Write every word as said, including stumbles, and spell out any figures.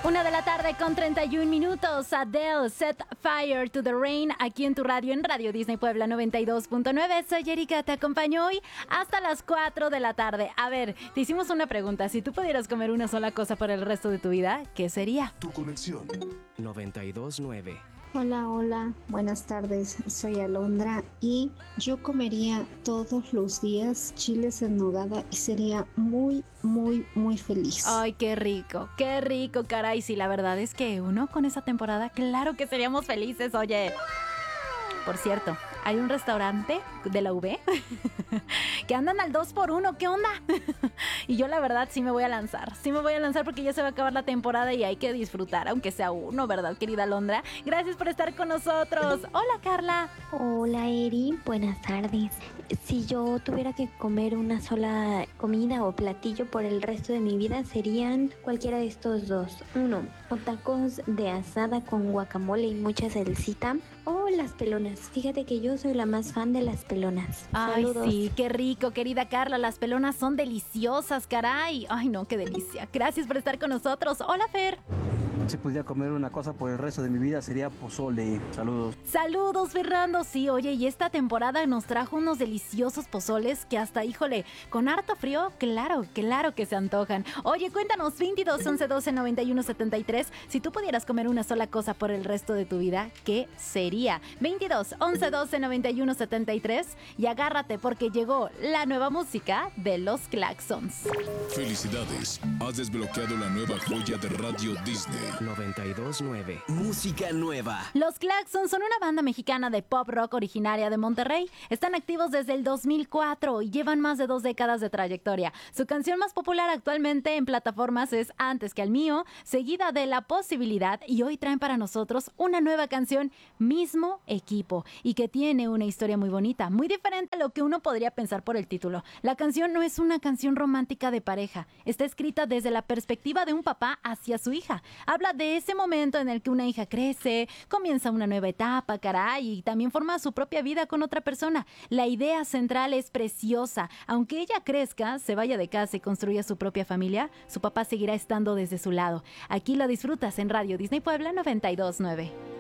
Una de la tarde con treinta y un minutos. Adele, Set Fire to the Rain, aquí en tu radio, en Radio Disney Puebla noventa y dos punto nueve. Soy Erika, te acompaño hoy hasta las cuatro de la tarde. A ver, te hicimos una pregunta. Si tú pudieras comer una sola cosa por el resto de tu vida, ¿qué sería? Tu conexión. noventa y dos punto nueve. Hola, hola, buenas tardes, soy Alondra y yo comería todos los días chiles en nogada y sería muy, muy, muy feliz. Ay, qué rico, qué rico, caray. Sí, la verdad es que uno con esa temporada, claro que seríamos felices, oye. Por cierto, hay un restaurante de la U V que andan al dos por uno, ¿qué onda? Y yo la verdad sí me voy a lanzar, sí me voy a lanzar porque ya se va a acabar la temporada y hay que disfrutar, aunque sea uno, ¿verdad, querida Alondra? Gracias por estar con nosotros. Hola, Carla. Hola, Eri, buenas tardes. Si yo tuviera que comer una sola comida o platillo por el resto de mi vida, serían cualquiera de estos dos. Uno, o tacos de asada con guacamole y mucha salsita, o las pelonas. Fíjate que yo soy la más fan de las pelonas. Ay, Saludos. sí, qué rico, querida Carla. Las pelonas son deliciosas, caray. Ay, no, qué delicia. Gracias por estar con nosotros. Hola, Fer. Si pudiera comer una cosa por el resto de mi vida sería pozole. Saludos. Saludos, Fernando. Sí, oye, y esta temporada nos trajo unos deliciosos pozoles que hasta, híjole, con harto frío, claro, claro que se antojan. Oye, cuéntanos, veintidós, once, doce, noventa y uno, setenta y tres, si tú pudieras comer una sola cosa por el resto de tu vida, ¿qué sería? veintidós, once, doce, noventa y uno, setenta y tres, y agárrate porque llegó la nueva música de los Klaxons. Felicidades, has desbloqueado la nueva joya de Radio Disney. noventa y dos punto nueve. Música nueva. Los Klaxons son una banda mexicana de pop rock originaria de Monterrey. Están activos desde el dos mil cuatro y llevan más de dos décadas de trayectoria. Su canción más popular actualmente en plataformas es Antes que al mío, seguida de La Posibilidad, y hoy traen para nosotros una nueva canción, Mismo Equipo, y que tiene una historia muy bonita, muy diferente a lo que uno podría pensar por el título. La canción no es una canción romántica de pareja, está escrita desde la perspectiva de un papá hacia su hija. Habla de ese momento en el que una hija crece, comienza una nueva etapa, caray, y también forma su propia vida con otra persona. La idea central es preciosa. Aunque ella crezca, se vaya de casa y construya su propia familia, su papá seguirá estando desde su lado. Aquí lo disfrutas en Radio Disney Puebla noventa y dos punto nueve.